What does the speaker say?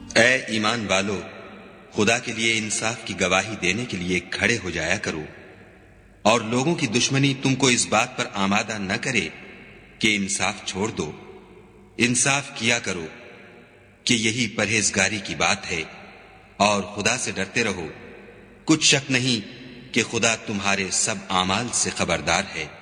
ए ईमान वालो, खुदा के लिए इंसाफ की गवाही देने के लिए खड़े हो जाया करो, और लोगों की दुश्मनी तुमको इस बात पर आमादा न करे कि इंसाफ छोड़ दो। इंसाफ किया करो कि यही परहेजगारी की बात है, और खुदा से डरते रहो। कुछ शक नहीं कि खुदा तुम्हारे सब आमाल से खबरदार है।